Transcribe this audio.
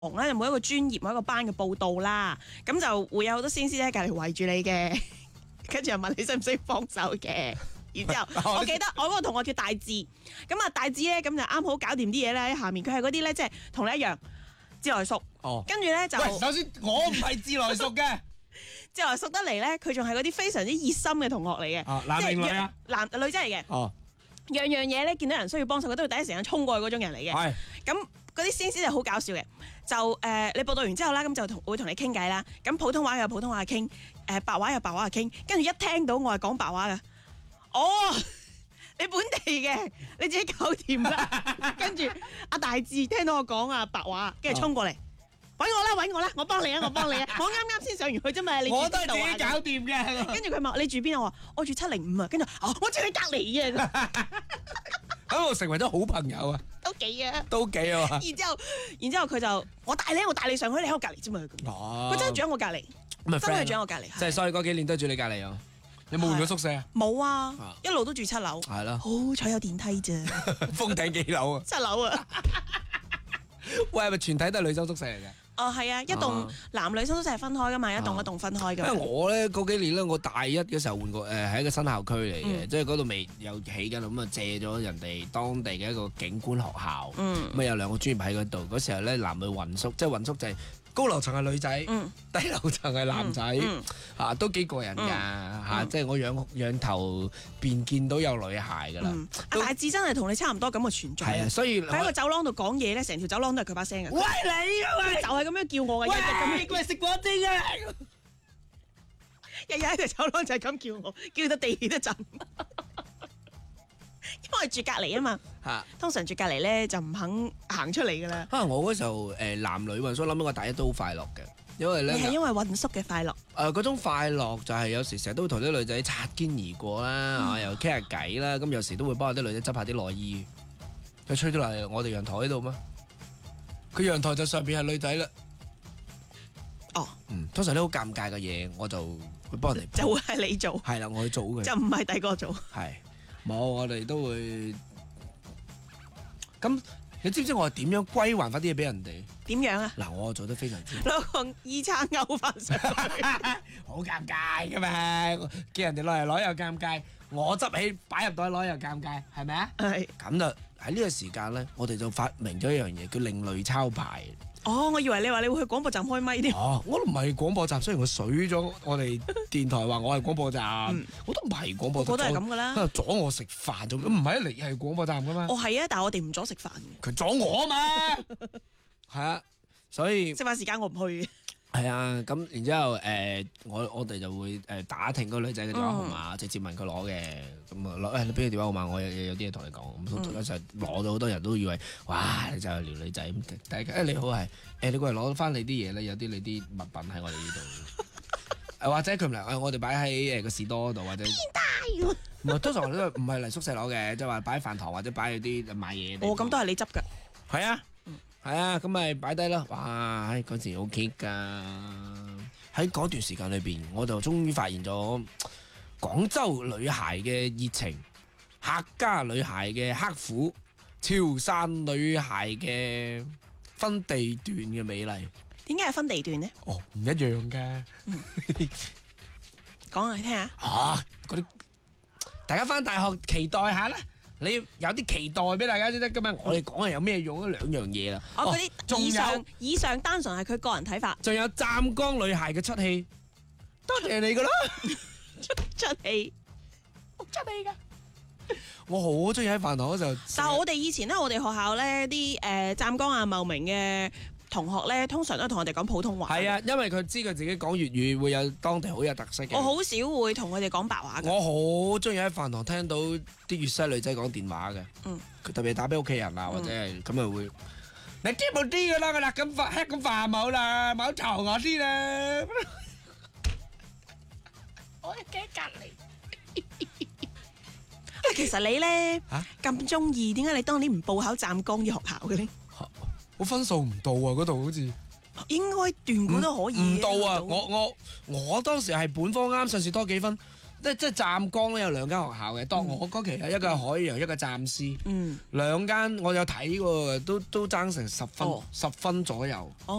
咧，每一個專業每一個班嘅報道啦，咁就會有好多先師喺隔離圍住你嘅，跟住又問你需唔需要幫手嘅。然之後，我記得我嗰個同學叫大志，咁啊大志咧咁就啱好搞掂啲嘢咧喺下面，佢係嗰啲咧即係同你一樣自來熟，跟住咧就喂，首先我唔係自來熟嘅， 自來熟得嚟咧，佢仲係嗰啲非常之熱心嘅同學嚟嘅， 男定女啊？ 女仔嚟嘅，樣樣嘢咧見到人需要幫手，佢都會第一時間衝過去嗰種人嚟嘅。 係咁嗰啲先師就好搞笑嘅，就你報道完之後啦，咁就會同你傾偈啦。咁普通話有普通話傾，白話有白話傾，跟住一聽到我係講白話嘅，你本地嘅，你自己搞掂啦。跟住阿大志聽到我講白話，跟住衝過嚟。揾我啦，我幫你啊！我啱啱先上完去啫嘛，你住邊度啊？ 我都係自己搞掂嘅。 跟住佢問你住邊啊？我話我住705啊。跟住我住你隔離啊。 咁我成為咗好朋友啊！ 都幾啊！然之後佢就我帶你上去，你喺我隔離啫嘛。佢真係住喺我隔離，真係住喺我隔離。 即係所以嗰幾年都住你隔離啊？有冇換過宿舍啊？ 冇啊，一路都住7樓。 係咯， 好彩有電梯啫。 封頂幾樓啊？ 7樓啊！ 喂，係咪全體都係女生宿舍嚟嘅？ 係啊，一棟男女生宿舍係分開噶嘛，一棟分開噶。 因為我咧嗰幾年咧，我大一嘅時候換過係一個新校區嚟嘅，即係嗰度未有起緊，咁啊借咗人哋當地嘅一個景觀學校，咁啊有2個專業喺嗰度。嗰時候咧男女混宿，即係混宿就係高樓層係女仔，低樓層係男仔，都幾過癮㗎，即係我仰頭便見到有女孩㗎啦。 阿大志真係同你差唔多咁嘅存在。 係啊，所以喺個走廊度講嘢咧，成條走廊都係佢把聲嘅。喂你啊喂！就係咁樣叫我嘅， 喂食果丁啊！ 日日喺個走廊就係咁叫我，叫到地都震。因為住隔離啊嘛，通常住隔離咧就唔肯行出嚟㗎啦。 我嗰時候男女混宿，諗到我大一都好快樂嘅，因為咧你係因為混宿嘅快樂。 嗰種快樂就係有時成日都會同啲女仔擦肩而過啦，又傾下偈啦，咁有時都會幫下啲女仔執下啲內衣。佢吹咗嚟我哋陽台喺度咩？佢陽台就上邊係女仔啦。通常啲好尷尬嘅嘢，我就會幫人哋， 就會係你做。 係啦，我去做嘅， 就唔係第個做。 係冇，我哋都會。咁你知唔知我係點樣歸還翻啲嘢俾人哋？ 點樣啊？ 嗱，我做得非常之攞個衣叉勾翻上去， 好尷尬噶嘛！叫人哋攞嚟攞又尷尬，我執起擺入袋攞又尷尬，係咪啊？ 係。 咁就喺呢個時間咧，我哋就發明咗一樣嘢叫另類抄牌。 我以為你話你會去廣播站開咪添。 我都唔係廣播站，雖然我水咗我哋電台話我係廣播站，我都唔係廣播站。 我都係咁噶啦。 阻我食飯做咩？唔係你係廣播站噶嘛？ 係啊，但係我哋唔阻食飯。 佢阻我啊嘛。係啊，所以食飯時間我唔去。 係啊，咁然之後我哋就會打聽嗰個女仔嘅電話號碼，直接問佢攞嘅。咁啊攞你俾佢電話號碼，我有啲嘢同你講。咁有時攞咗好多人都以為，哇！你就係撩女仔咁。第一你好係你過嚟攞翻你啲嘢咧，有啲你啲物品喺我哋呢度。或者佢唔嚟，我哋擺喺個士多度或者。唔係，通常都唔係嚟宿舍攞嘅，即係話擺喺飯堂或者擺喺啲買嘢。 咁都係你執㗎。 係啊。係啊，咁咪擺低啦。哇，嗰時 OK 噶。喺嗰段時間裏邊，我就終於發現咗廣州女孩嘅熱情，客家女孩嘅刻苦，潮汕女孩嘅分地段嘅美麗。 點解係分地段呢？ 唔一樣噶。 講嚟聽下。 嗰啲大家返大學期待下啦。你有啲期待俾大家先得噶嘛？我哋講係有咩用？2樣嘢啦。 嗰啲以上單純係佢個人睇法。 仲有湛江女孩嘅出氣，多謝你噶啦。 出氣， 好出氣噶。我好中意喺飯堂嗰時候。 但係我哋以前咧，我哋學校咧啲湛江啊、茂名嘅同學咧，通常都同我哋講普通話。 係啊，因為佢知佢自己講粵語會有當地好有特色嘅。 我好少會同佢哋講白話嘅。 我好中意喺飯堂聽到啲粵西女仔講電話嘅。佢特別打俾屋企人啊，或者係咁啊會。你知冇啲噶啦，我辣咁飯，吃咁飯冇啦，冇嘈我啲啦。我喺隔離。 其實你咧咁中意，點解你當年唔報考湛江嘅學校嘅咧？ 我分數唔到啊！嗰度好似應該斷估都可以。 唔到啊！我當時係本科啱，上試多幾分， 即係湛江咧有兩間學校嘅，當我嗰期係一個係海洋，一個湛師， 嗯， 兩間我有睇過，都爭成10分哦 10分左右。